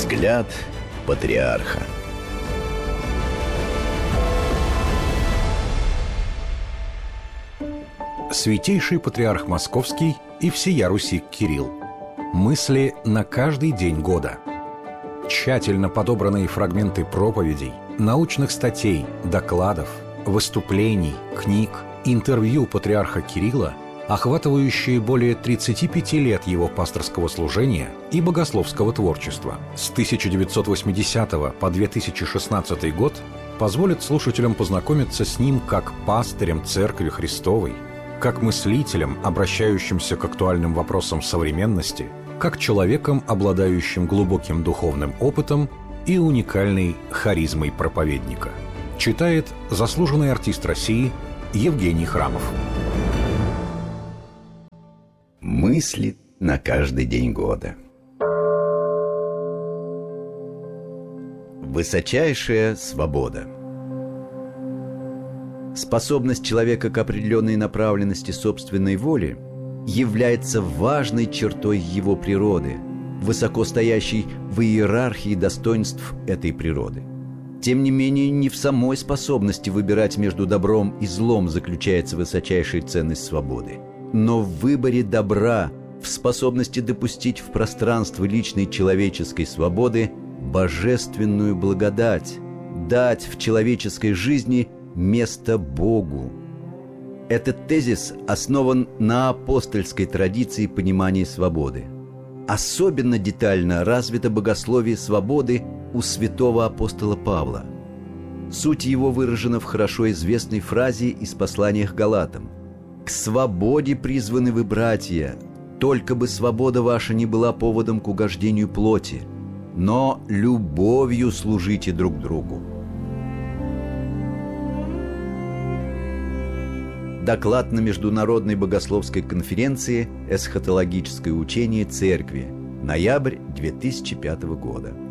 Взгляд патриарха. Святейший патриарх Московский и всея Руси Кирилл. Мысли на каждый день года. Тщательно подобранные фрагменты проповедей, научных статей, докладов, выступлений, книг, интервью патриарха Кирилла, охватывающие более 35 лет его пасторского служения и богословского творчества с 1980 по 2016 год, позволят слушателям познакомиться с ним как пастырем Церкви Христовой, как мыслителем, обращающимся к актуальным вопросам современности, как человеком, обладающим глубоким духовным опытом и уникальной харизмой проповедника. Читает заслуженный артист России Евгений Храмов. Мысли на каждый день года. Высочайшая свобода. Способность человека к определенной направленности собственной воли является важной чертой его природы, высоко стоящей в иерархии достоинств этой природы. Тем не менее, не в самой способности выбирать между добром и злом заключается высочайшая ценность свободы, но в выборе добра, в способности допустить в пространство личной человеческой свободы божественную благодать, дать в человеческой жизни место Богу. Этот тезис основан на апостольской традиции понимания свободы. Особенно детально развито богословие свободы у святого апостола Павла. Суть его выражена в хорошо известной фразе из послания к Галатам: «К свободе призваны вы, братья, только бы свобода ваша не была поводом к угождению плоти, но любовью служите друг другу». Доклад на Международной богословской конференции «Эсхатологическое учение Церкви», ноябрь 2005 года.